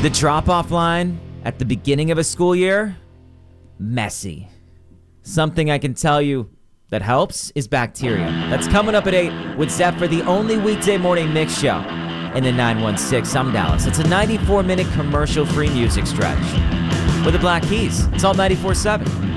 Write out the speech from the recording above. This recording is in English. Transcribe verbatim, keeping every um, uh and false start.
The drop-off line at the beginning of a school year? Messy. Something I can tell you that helps is bacteria. That's coming up at eight with Zephyr, the only weekday morning mix show in the nine one six. I'm Dallas. It's a ninety-four minute commercial-free music stretch with the Black Keys. It's all ninety-four seven.